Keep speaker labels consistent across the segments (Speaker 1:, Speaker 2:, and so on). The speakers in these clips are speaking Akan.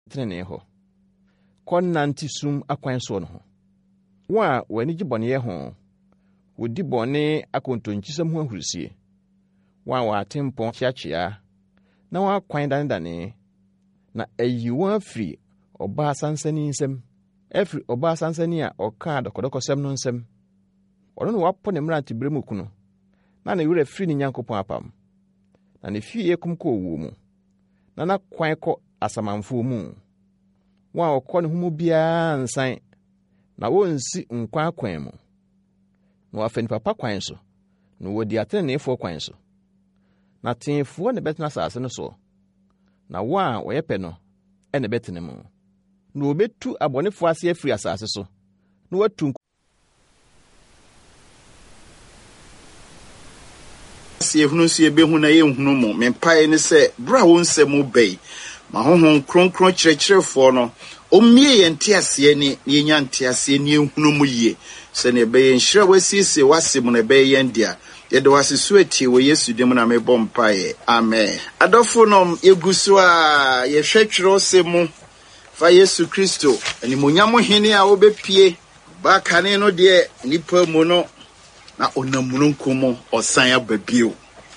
Speaker 1: tenene ho konnanti sum akwan so no ho wa wani gibone ho wodi bone akontonkisam ho ahurusie wa atempon chiachia na wa kwan dandane na ayiwa free oba sansani nsem every oba sansani a oka dokodokosem no nsem ono no wapo ne mranti bremu kunu na na yure free ni nyankopon apam na ne fie kumko owu mu na kwan ko asamanfo mu wa okọ ne humu bia nsan na wonsi nkwa kwan mu na wafani papa kwan so na wodi atenefo kwan so na tenfo ne betena asase no so na wa woyepe no ene betene mu na obetu abonefo ase afiri asase so na watu
Speaker 2: sie hunu sie be hu na ye hunu mo mempae ne se bra wo nsem bei ma honhon kronkron kyerɛkyerɛfo no omie ye ntiase ni yenya ntiase ni hunu mu yie se ne be nhyira wasiesie wasem na be ye ndia ye de wasesu atie wo Yesu dem na me bompae amen adofo nom yeguso a ye hwetwero se mu fa Yesu Kristo ani monyam hene a obepie ba kane no de nipa mu no na onamununkumo osan ababio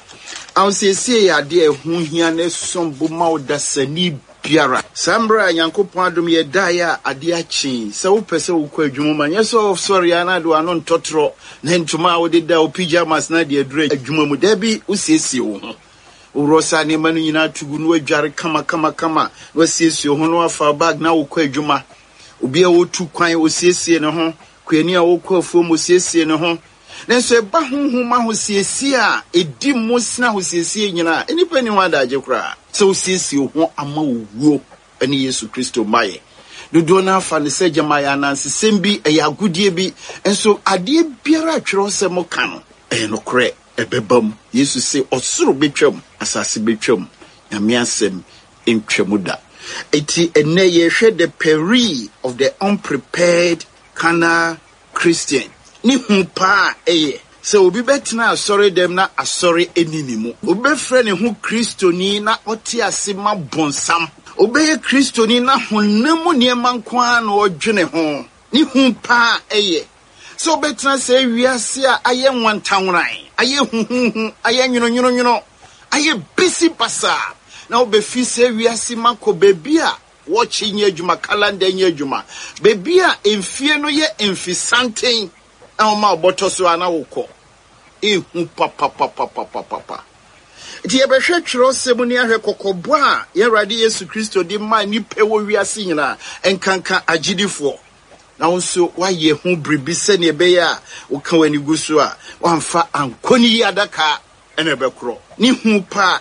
Speaker 2: awsiesie ya de hu hia na sombo ma odasani biara sambra yankopon adom ye daya ade achi se wo pese wo kwa adwuma ma nyeso sorry ana do ano ntotro na ntuma wo de da o pyjamas na de adura adwuma mu da bi usiesie wo ho urosa ne manu nyina tugu no adware kama wasiesie ho no afa bag na wo kwa adwuma obi a wo tu kwan osiesie ne ho kwani a wo kwa afuo mo osiesie ne ho nenso eba honhoma ho siesie a edi mosna ho siesie nyina enipa ni wada agekura so siesie ho ama owuo ani Yesu Kristo maye dodo na afa ne se jamaya nanse sembi ayagudie bi enso ade biara atwero se mo kan no kore ebebam Yesu se osoro betwam asase betwam nyame asem entwemu da eti ene ye hwe the peril of the unprepared carnal Christian ni humpa se obi betina asori dem na asori eninimu obefre ne hu kristoni na oti ase ma bonsam obeye kristoni na honemu niema nkwa na odwene ho ni humpa so betina se wiase a aye nwantanwran aye huhuhu aye nwononwono aye bisi basa na obefi se wiase mako bebi a watch nye adwuma calendar nye adwuma bebi a emfie no ye emfisanten ma botoso ana wokọ ehu papa ti ebehwe twero semu ni ahwe kokobo a ye rade Yesu Kristo di ma ni pewo wiase nyina enkanka agidifo na wonso waye hu bribi se ne be ya woka wani guso a wamfa ankoni yadaka ene bekro ni hu pa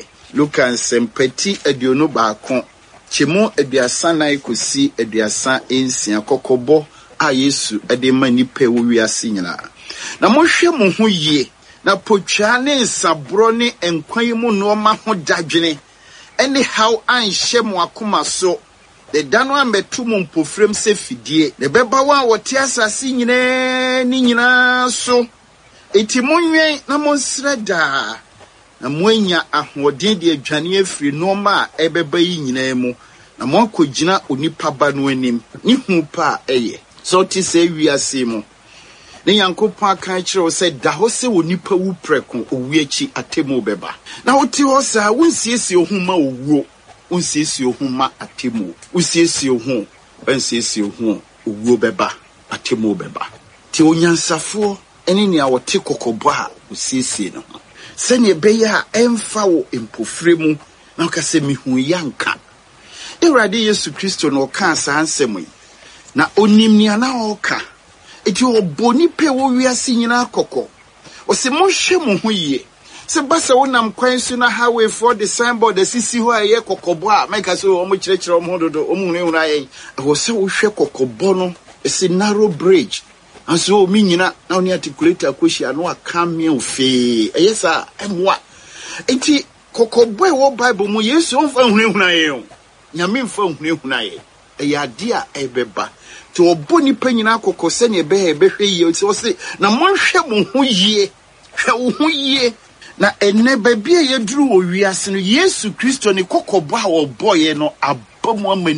Speaker 2: Luka sempati aduonu baako chemo aduasa nai kosi aduasa ensia kokobo a Yesu ade ma nipa wo wiase nyina na mohwe mo ho yie na potwa ne nsabro ne enkwan mu no ma ho dadwene ene how anhye mo akoma so de dano ametu mo mpofrem se fidie de beba wa wote asase nyina ni nyina so eti monwen na monsreda na moanya ahoden de adwane afiri no ma ebeba yi nyina mu na mo akogina onipa ba no anim ni hu pa so ti se wiase mu ne yankopon aka kire se da ho se onipa wu preko owiachi atemu beba na oti ho sa wonsiesie ohuma owuo wonsiesie ohuma atemu wonsiesie ohu wonsiesie ohu owuo beba atemu beba ti onyansafo ene ne awote kokobo a wonsiesie no se ne beya emfa wo empofremu na ka se mihu yanka Ewurade Yesu Kristo no ka sansemu na onimnia na oka eti oboni pe wo wiase nyina akokọ o se mohwe mo ho yie se basa wonam kwan su na highway for the signboard the sisi ho aye kokobo a make so o mo kirekire o mo dodo o mu hunu aye o se wo hwe kokobo no ese narrow bridge anso o mi nyina na oni articulate akohia no aka me ofe eyesa emwa enti kokobo e wo Bible mu Yesu on fa hunu aye o nyame mfa hunu aye eyade a ebeba to oboni panyina akokọ se ne behwe yie so se na monhwe mo ho yie hwe wo ho yie na enne babia yeduru wo wiase no Yesu Kristo ne kokobo a wo boye no abamu